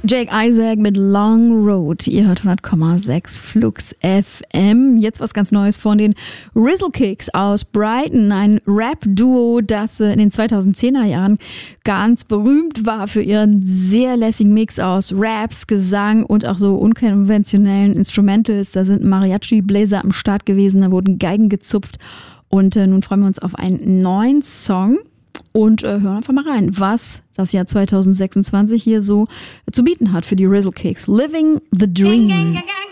Jake Isaac mit Long Road. Ihr hört 100,6 Flux FM. Jetzt was ganz Neues von den Rizzle-Kicks aus Brighton. Ein Rap-Duo, das in den 2010er Jahren ganz berühmt war für ihren sehr lässigen Mix aus Raps, Gesang und auch so unkonventionellen Instrumentals. Da sind Mariachi-Bläser am Start gewesen, da wurden Geigen gezupft. Und nun freuen wir uns auf einen neuen Song. Und hören einfach mal rein, was das Jahr 2026 hier so zu bieten hat für die Rizzle-Kicks. Living the Dream.